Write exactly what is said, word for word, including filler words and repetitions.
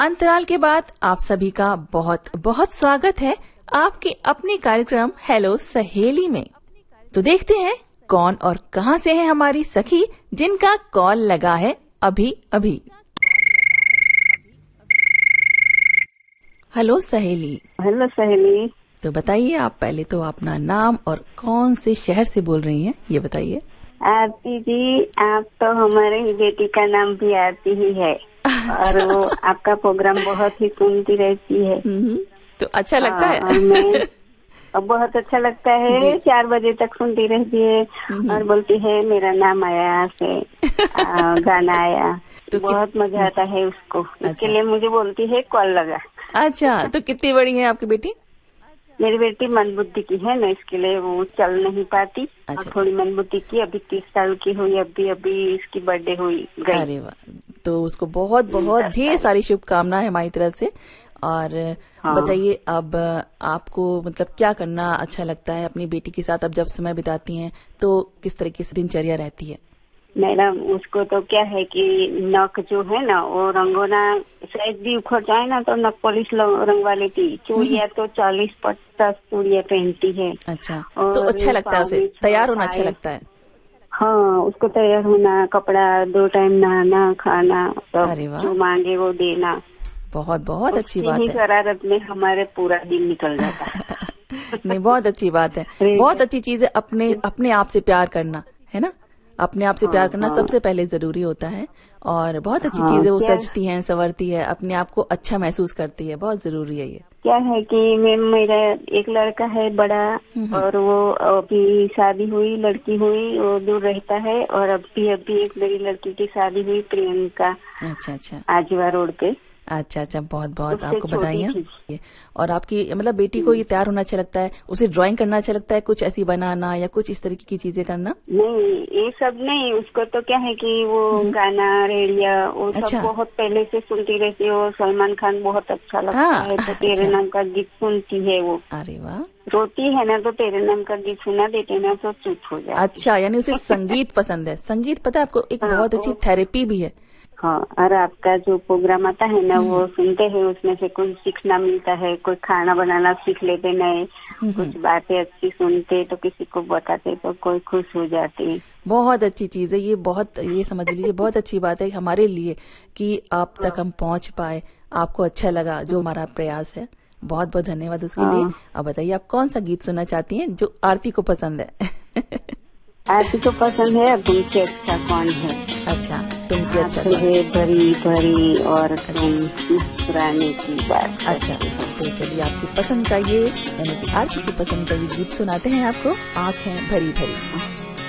अंतराल के बाद आप सभी का बहुत बहुत स्वागत है आपके अपने कार्यक्रम हेलो सहेली में। तो देखते हैं कौन और कहां से है हमारी सखी जिनका कॉल लगा है अभी अभी। हेलो सहेली। हेलो सहेली। तो बताइए, आप पहले तो अपना नाम और कौन से शहर से बोल रही हैं ये बताइए। आरती जी, आप तो हमारे बेटी का नाम भी आरती ही है। अच्छा। और वो आपका प्रोग्राम बहुत ही सुनती रहती है। तो अच्छा लगता है। आ, मैं बहुत अच्छा लगता है। चार बजे तक सुनती रहती है और बोलती है मेरा नाम आया से आ, गाना आया। तो बहुत मजा आता है उसको। अच्छा। इसके लिए मुझे बोलती है कॉल लगा। अच्छा, तो कितनी बड़ी है आपकी बेटी? मेरी बेटी मंदबुद्धि की है ना, इसके लिए वो चल नहीं पाती। अच्छा। और थोड़ी मंदबुद्धि की, अभी तीस साल की हुई, अभी अभी इसकी बर्थडे हुई गई। अरे वाह, तो उसको बहुत बहुत ढेर सारी शुभकामनाएं हमारी तरफ से। और हाँ। बताइए, अब आपको मतलब क्या करना अच्छा लगता है अपनी बेटी के साथ? अब जब समय बिताती हैं तो किस तरीके से दिनचर्या रहती है? मैडम, उसको तो क्या है कि नक जो है ना वो रंगोना शायद भी उखड़ जाए ना तो नक पॉलिश रंगवा लेती। चूड़िया तो चालीस पचास चूड़िया पहनती है। अच्छा, तो अच्छा लगता है उसे तैयार होना? अच्छा लगता है। हाँ, उसको तैयार होना, कपड़ा, दो टाइम नहाना, खाना, सब जो मांगे वो देना। बहुत बहुत अच्छी बात है। शरारत में हमारे पूरा दिन निकल जाता है। नहीं, बहुत अच्छी बात है। बहुत अच्छी चीज है अपने अपने आप से प्यार करना, है ना? अपने आप से प्यार करना हाँ। सबसे पहले जरूरी होता है। और बहुत अच्छी हाँ, चीज है, वो सजती है, संवरती है, अपने आप को अच्छा महसूस करती है। बहुत जरूरी है ये। क्या है कि मैं मेरा एक लड़का है बड़ा, और वो अभी शादी हुई, लड़की हुई, वो दूर रहता है। और अभी अभी एक मेरी लड़की की शादी हुई, प्रियंका। अच्छा अच्छा। आजवा रोड पे। अच्छा अच्छा, बहुत बहुत आपको बधाइयाँ। और आपकी मतलब बेटी को ये तैयार होना अच्छा लगता है? उसे ड्राइंग करना अच्छा लगता है, कुछ ऐसी बनाना या कुछ इस तरीके की चीजें करना? नहीं, ये सब नहीं। उसको तो क्या है कि वो गाना, रेडियो, वो अच्छा। सब बहुत पहले से सुनती रहती है। वो सलमान खान बहुत अच्छा लगता हाँ, है, तो तेरे अच्छा। नाम का गीत सुनती है वो। अरे वाह। रोती है ना तो तेरे नाम का गीत सुना देते ना तो चुप हो जाती। अच्छा, यानी उसे संगीत पसंद है। संगीत पता है आपको एक हाँ, बहुत अच्छी थेरेपी भी है। हाँ, और आपका जो प्रोग्राम आता है ना वो सुनते हैं, उसमें से कुछ सीखना मिलता है। कोई खाना बनाना सीख लेते, नए कुछ बातें अच्छी सुनते तो किसी को बताते तो कोई खुश हो जाती। बहुत अच्छी चीज है ये। बहुत ये समझ लीजिए बहुत अच्छी बात है हमारे लिए कि आप तक हम पहुंच पाए, आपको अच्छा लगा जो हमारा प्रयास है। बहुत बहुत धन्यवाद उसके हाँ। लिए। अब बताइए, आप कौन सा गीत सुनना चाहती हैं जो आरती को पसंद है? आरती को पसंद है तुमसे अच्छा कौन है। अच्छा, तुमसे अच्छा है भरी भरी और तुम मुस्कुराने की बात। अच्छा, तो चलिए आपकी पसंद का ये यानी कि आरती की पसंद का ये गीत सुनाते हैं आपको, आँखें भरी भरी।